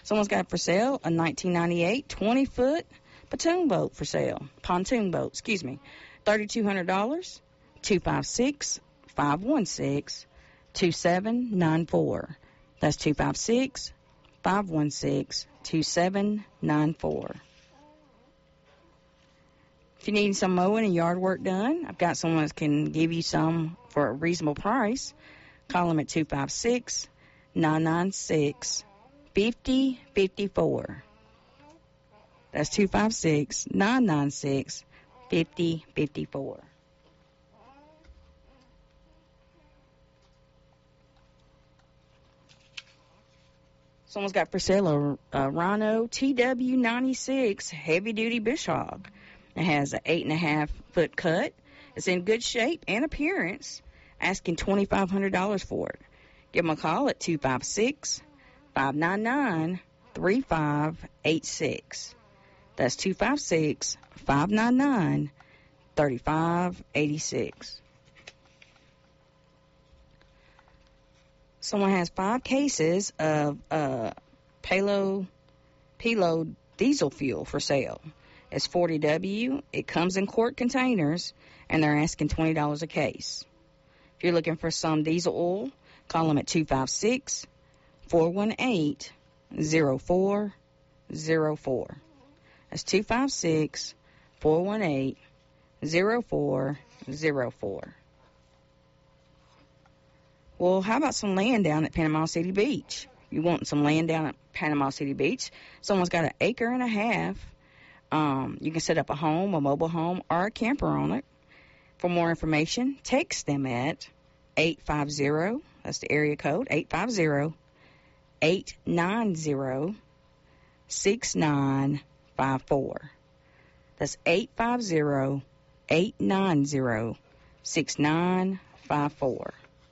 Someone's got for sale a 1998 20-foot pontoon boat for sale. $3,200. $256-516-2794. That's 256-516-2794. If you need some mowing and yard work done, I've got someone that can give you some for a reasonable price. Call them at 256-996-5054. That's 256-996-5054. Someone's got for sale a Rhino TW96 heavy-duty bush hog. It has an 8.5-foot cut. It's in good shape and appearance. Asking $2,500 for it. Give them a call at 256-599-3586. That's 256-599-3586. Someone has 5 cases of Pelo diesel fuel for sale. It's 40W. It comes in quart containers, and they're asking $20 a case. If you're looking for some diesel oil, call them at 256-418-0404. That's 256-418-0404. Well, how about some land down at Panama City Beach? You want some land down at Panama City Beach? Someone's got an acre and a half. You can set up a home, a mobile home, or a camper on it. For more information, text them at 850, that's the area code, 850-890-6954. That's 850-890-6954.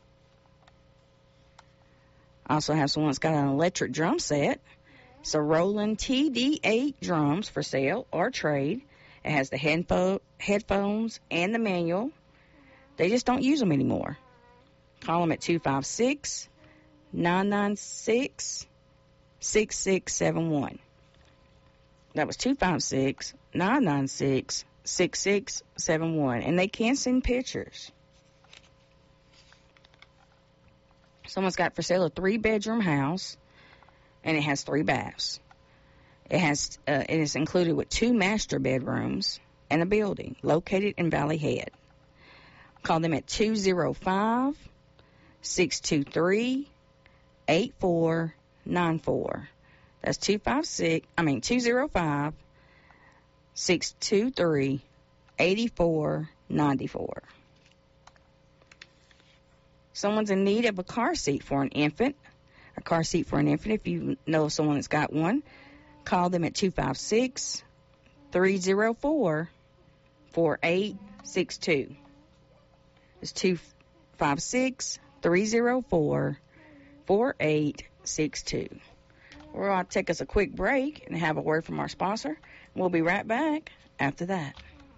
I also have someone that's got an electric drum set. It's a Roland TD8 drums for sale or trade. It has the headphones and the manual. They just don't use them anymore. Call them at 256-996-6671. That was 256-996-6671. And they can send pictures. Someone's got for sale a 3-bedroom house, and it has 3 baths. It is included with 2 master bedrooms and a building located in Valley Head. Call them at 205-623-8494. That's 205-623-8494. Someone's in need of a car seat for an infant. A car seat for an infant, if you know someone that's got one, call them at 256-304-4862. It's 256-304-4862. We're going to take us a quick break and have a word from our sponsor. We'll be right back after that.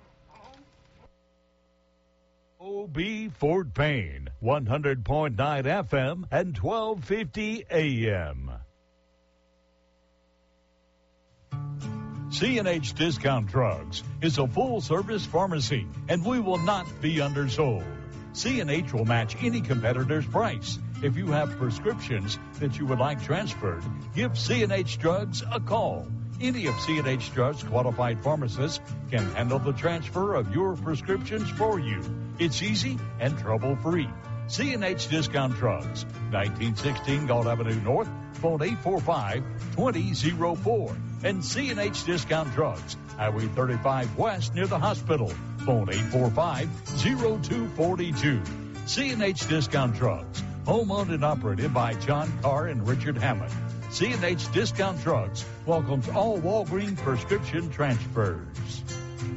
O.B. Fort Payne, 100.9 FM and 1250 AM. C&H Discount Drugs is a full-service pharmacy, and we will not be undersold. C&H will match any competitor's price. If you have prescriptions that you would like transferred, give C&H Drugs a call. Any of C&H Drugs' qualified pharmacists can handle the transfer of your prescriptions for you. It's easy and trouble-free. C&H Discount Drugs, 1916 Galt Avenue North, phone 845-2004. And C&H Discount Drugs, Highway 35 West near the hospital, phone 845-0242. C&H Discount Drugs, home-owned and operated by John Carr and Richard Hammond. C&H Discount Drugs welcomes all Walgreens prescription transfers.